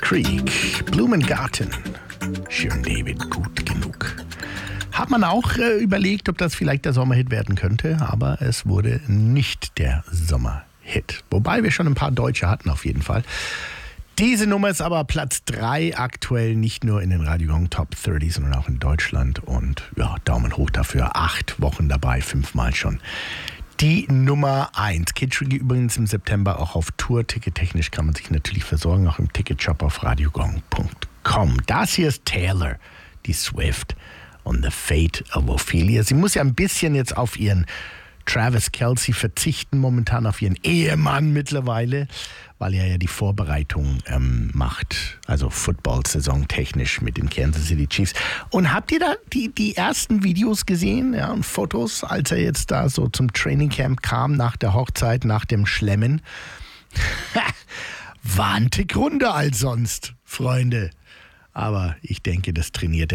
Creek, Blumengarten. Shirin David, gut genug. Hat man auch überlegt, ob das vielleicht der Sommerhit werden könnte, aber es wurde nicht der Sommerhit. Wobei wir schon ein paar Deutsche hatten auf jeden Fall. Diese Nummer ist aber Platz 3 aktuell, nicht nur in den Radio Gong Top 30, sondern auch in Deutschland. Und ja, Daumen hoch dafür. 8 Wochen dabei, 5-mal schon. Die Nummer 1. Kid Tricky übrigens im September auch auf Tour. Tickettechnisch kann man sich natürlich versorgen, auch im Ticketshop auf radiogong.com. Das hier ist Taylor, die Swift und The Fate of Ophelia. Sie muss ja ein bisschen jetzt auf ihren Travis Kelce verzichten, momentan auf ihren Ehemann mittlerweile, weil er ja die Vorbereitung macht, also Football-Saison technisch mit den Kansas City Chiefs. Und habt ihr da die ersten Videos gesehen, ja, und Fotos, als er jetzt da so zum Trainingcamp kam, nach der Hochzeit, nach dem Schlemmen? War ein Tick runder als sonst, Freunde. Aber ich denke, das trainiert